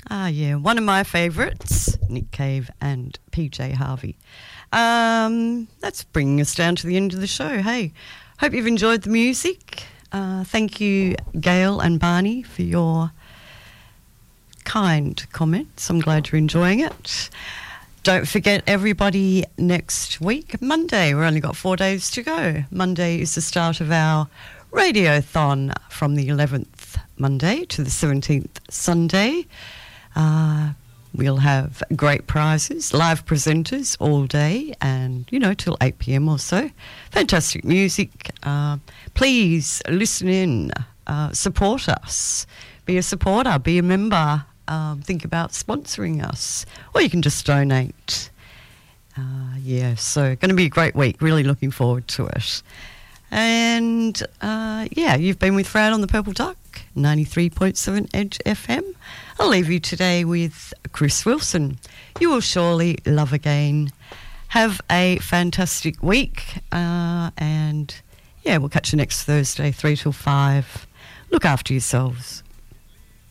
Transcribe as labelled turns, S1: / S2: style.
S1: Yeah, one of my favourites, Nick Cave and PJ Harvey. That's bringing us down to the end of the show. Hey, hope you've enjoyed the music. Thank you, Gail and Barney, for your kind comments. I'm glad you're enjoying it. Don't forget, everybody, next week, Monday, we've only got 4 days to go. Monday is the start of our Radiothon from the 11th Monday to the 17th Sunday. We'll have great prizes, live presenters all day and, till 8 p.m. or so. Fantastic music. Please listen in, support us. Be a supporter, be a member. Think about sponsoring us, or you can just donate. So going to be a great week. Really looking forward to it. And, you've been with Fran on the Purple Duck, 93.7 Edge FM. I'll leave you today with Chris Wilson. You will surely love again. Have a fantastic week. We'll catch you next Thursday, 3 till 5. Look after yourselves.